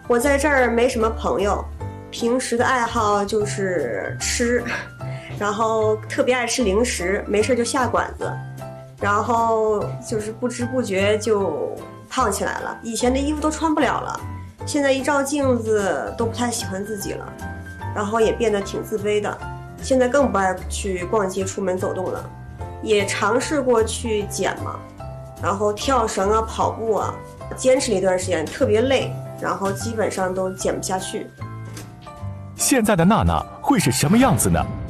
我在这儿没什么朋友，平时的爱好就是吃，然后特别爱吃零食，没事就下馆子，然后就是不知不觉就胖起来了。以前的衣服都穿不了了，现在一照镜子都不太喜欢自己了，然后也变得挺自卑的。现在更不爱去逛街、出门走动了，也尝试过去减嘛，然后跳绳啊、跑步啊，坚持了一段时间，特别累。然后基本上都减不下去。 现在的娜娜会是什么样子呢？